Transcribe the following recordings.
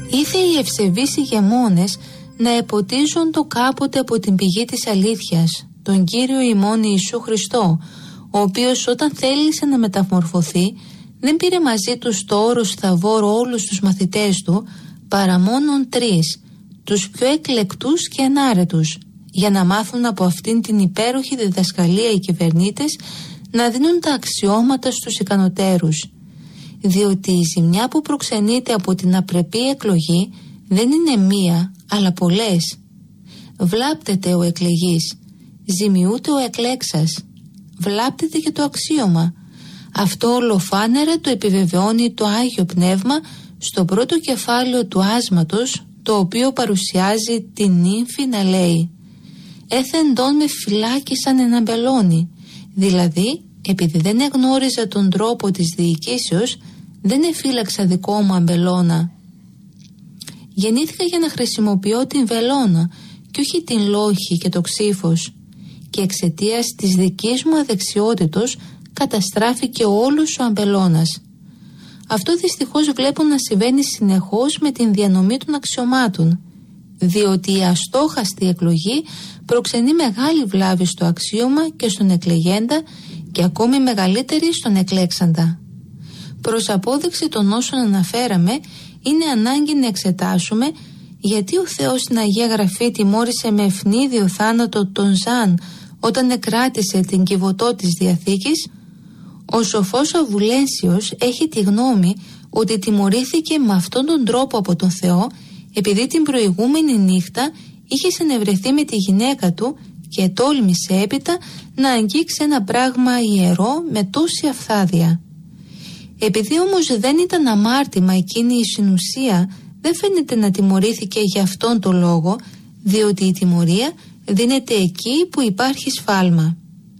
Ήθε οι ευσεβείς ηγεμόνες να εποτίζουν το κάποτε από την πηγή της αλήθειας, τον Κύριο ημών Ιησού Χριστό, ο οποίος όταν θέλησε να μεταμορφωθεί δεν πήρε μαζί του στο όρος Θαβόρ όλους τους μαθητές του, παρά μόνον 3, τους πιο εκλεκτούς και ενάρετους, για να μάθουν από αυτήν την υπέροχη διδασκαλία οι κυβερνήτες να δίνουν τα αξιώματα στους ικανοτέρους. Διότι η ζημιά που προξενείται από την απρεπή εκλογή δεν είναι μία, αλλά πολλές. Βλάπτεται ο εκλεγής, ζημιούται ο εκλέξας, βλάπτεται και το αξίωμα. Αυτό ολοφάνερα το επιβεβαιώνει το Άγιο Πνεύμα στο πρώτο κεφάλαιο του άσματος, το οποίο παρουσιάζει την νύμφη να λέει «Έθεντον με φυλάκισαν ένα μπελόνι», δηλαδή επειδή δεν εγνώριζα τον τρόπο της διοικήσεως, δεν εφύλαξα δικό μου αμπελώνα. Γεννήθηκα για να χρησιμοποιώ την βελόνα και όχι την λόχη και το ξύφος, και εξαιτίας της δικής μου αδεξιότητος καταστράφηκε όλος ο αμπελώνας. Αυτό δυστυχώς βλέπω να συμβαίνει συνεχώς με την διανομή των αξιωμάτων, διότι η αστόχαστη εκλογή προξενεί μεγάλη βλάβη στο αξίωμα και στον εκλεγέντα και ακόμη μεγαλύτερη στον εκλέξαντα. Προς απόδειξη των όσων αναφέραμε, είναι ανάγκη να εξετάσουμε γιατί ο Θεός στην Αγία Γραφή τιμώρησε με ευνίδιο θάνατο τον Ζαν όταν εκράτησε την κυβωτό της Διαθήκης. Ο σοφός Αβουλένσιος έχει τη γνώμη ότι τιμωρήθηκε με αυτόν τον τρόπο από τον Θεό επειδή την προηγούμενη νύχτα είχε συνευρεθεί με τη γυναίκα του και τόλμησε έπειτα να αγγίξει ένα πράγμα ιερό με τόση αυθάδεια. Επειδή όμως δεν ήταν αμάρτημα εκείνη η συνουσία, δεν φαίνεται να τιμωρήθηκε για αυτόν τον λόγο, διότι η τιμωρία δίνεται εκεί που υπάρχει σφάλμα.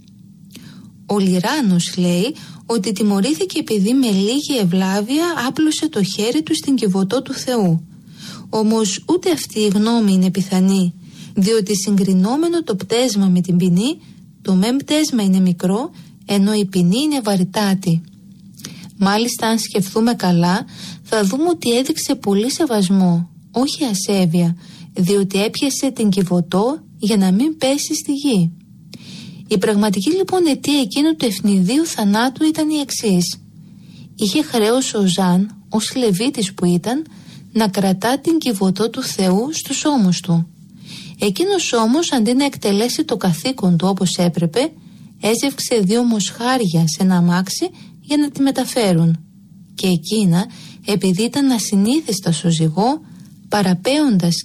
Ο Λιράνος λέει ότι τιμωρήθηκε επειδή με λίγη ευλάβεια άπλωσε το χέρι του στην κυβωτό του Θεού. Όμως ούτε αυτή η γνώμη είναι πιθανή, διότι συγκρινόμενο το πτέσμα με την ποινή, το μεν πτέσμα είναι μικρό, ενώ η ποινή είναι βαρυτάτη. Μάλιστα, αν σκεφτούμε καλά, θα δούμε ότι έδειξε πολύ σεβασμό, όχι ασέβεια, διότι έπιασε την κυβωτό για να μην πέσει στη γη. Η πραγματική λοιπόν αιτία εκείνου του ευνηδίου θανάτου ήταν η εξής. Είχε χρέος ο Ζαν, ως Λεβίτης που ήταν, να κρατά την κυβωτό του Θεού στους ώμους του. Εκείνος όμως, αντί να εκτελέσει το καθήκον του όπως έπρεπε, έζευξε 2 μοσχάρια σε ένα αμάξι για να τη μεταφέρουν. Και εκείνα, επειδή ήταν ασυνήθιστα στο ζυγό, παραπέοντας